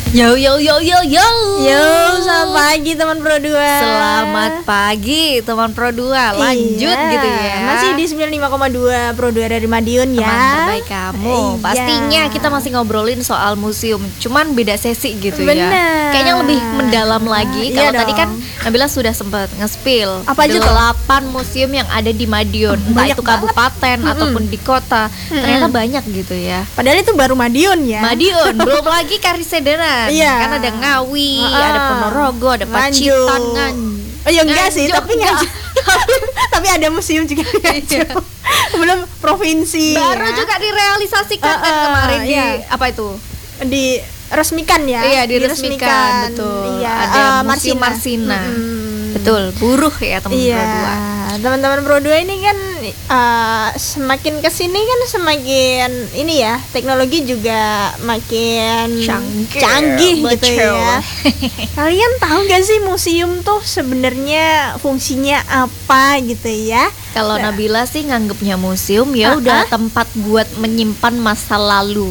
Yo yo yo yo yo. Yo, selamat pagi teman Pro 2. Selamat pagi teman Pro 2. Lanjut gitu ya. Masih di 95,2 Pro 2 dari Madiun ya. Teman terbaik kamu. Pastinya kita masih ngobrolin soal museum, cuman beda sesi gitu Bener. ya. Kayaknya lebih mendalam lagi. Kalau Iya tadi kan dong. Nabila sudah sempat nge-spill Apa aja tuh? 8 museum yang ada di Madiun, entah Banyak itu kabupaten ataupun di kota. Ternyata banyak gitu ya. Padahal itu baru Madiun ya. Madiun, belum lagi Karisedenan. Iya. Kan ada Ngawi, ada Ponorogo, ada Nganjuk. Pacitan, Oh ya enggak sih, Nganjuk tapi enggak. Nganjuk. Tapi ada museum juga di Nganjuk. Belum provinsi. Baru ya. juga direalisasikan kan kemarin di iya. apa itu? Diresmikan ya. Iya, diresmikan, betul. Iya, Ada Museum Marsina. Betul, buruh ya teman Iya, Pro 2. teman-teman Pro 2 ini kan semakin kesini kan semakin ini ya, teknologi juga makin canggih gitu betul. ya. Kalian tahu gak sih museum tuh sebenarnya fungsinya apa gitu ya? Kalau Nabila sih nganggapnya museum ya udah tempat buat menyimpan masa lalu.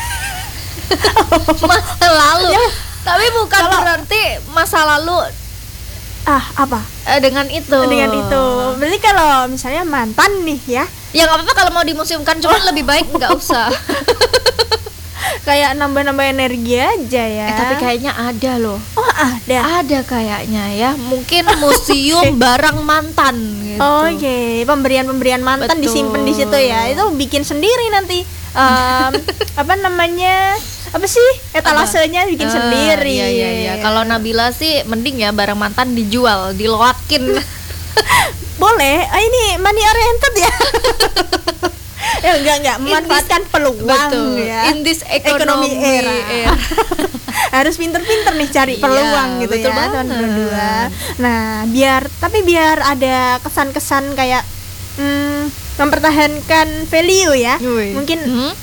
Masa lalu. Tapi bukan berarti masa lalu Apa? dengan itu. Dengan itu. Berarti kalau misalnya mantan nih ya, Ya nggak apa-apa kalau mau dimuseumkan, cuman lebih baik nggak usah. kayak nambah-nambah energi aja ya. Tapi kayaknya ada loh. oh ada. Ada kayaknya ya. Mungkin museum barang mantan gitu. Oke, pemberian mantan Betul. disimpan di situ ya. Itu bikin sendiri nanti. Apa namanya? Apa sih? Etalasenya bikin sendiri. Iya. Kalau Nabila sih mending ya barang mantan dijual, diloakin. Boleh. Ini money oriented ya. Ya enggak memanfaatkan peluang Betul. ya. In this economy era. Harus pinter-pinter nih cari Iya, peluang gitu betul ya, banget. teman berdua. Nah, biar ada kesan-kesan kayak mempertahankan value ya. Wih. Mungkin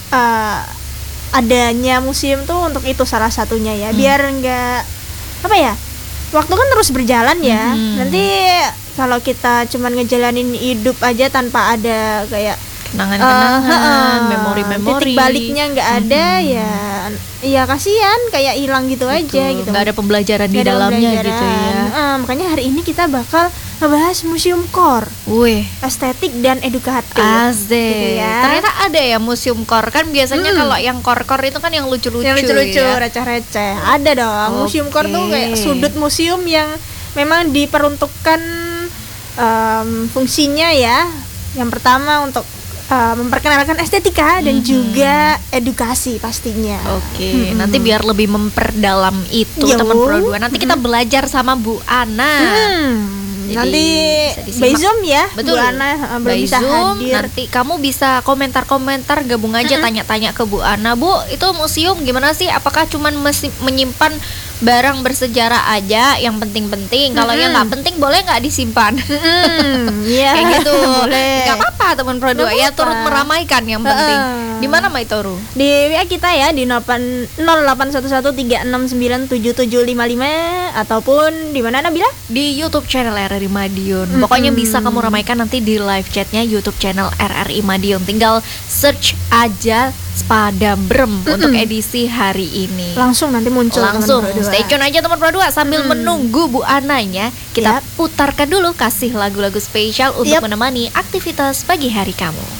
adanya museum tuh untuk itu salah satunya ya. Biar enggak apa ya? Waktu kan terus berjalan ya. Nanti kalau kita cuman ngejalanin hidup aja tanpa ada kayak Kenangan-kenangan, memori-memori. titik baliknya nggak ada ya kasihan kayak hilang gitu aja gitu. Nggak ada pembelajaran di Nggak ada dalamnya pembelajaran. gitu ya. Makanya hari ini kita bakal ngebahas museum core, Wih, estetik dan edukatif. asik. Gitu ya. Ternyata ada ya museum core. Kan biasanya kalau yang core-core itu kan yang lucu-lucu Yang lucu-lucu, ya. receh-receh. Ada dong. Museum core tuh Oke. kayak sudut museum yang memang diperuntukkan fungsinya ya. Yang pertama untuk memperkenalkan estetika dan juga edukasi pastinya. Oke, nanti biar lebih memperdalam itu Yo. teman Pro 2. Nanti kita belajar sama Bu Ana. Jadi Nanti bisa disimak. by Zoom ya. Betul. Bu Ana belum By bisa Zoom, hadir. nanti kamu bisa komentar-komentar, gabung aja tanya-tanya ke Bu Ana. Bu, itu museum gimana sih? Apakah cuman menyimpan barang bersejarah aja yang penting-penting? Kalau yang nggak penting boleh nggak disimpan? Iya. Kayak gitu. Boleh. Nggak apa-apa teman Pro 2 Nggak ya, apa-apa. turut meramaikan yang penting. Di mana Mai Toru? Di WA kita ya di 081136977755 ataupun di mana Nabila? Di YouTube channel RRI Madiun. Pokoknya bisa kamu ramaikan nanti di live chatnya YouTube channel RRI Madiun. Tinggal search aja Spada Brem untuk edisi hari ini. Langsung nanti muncul Langsung teman Pro 2. stay tune aja teman Pro 2 sambil menunggu Bu Ananya. Kita Yap. putarkan dulu kasih lagu-lagu spesial untuk Yap. menemani aktivitas pagi hari kamu.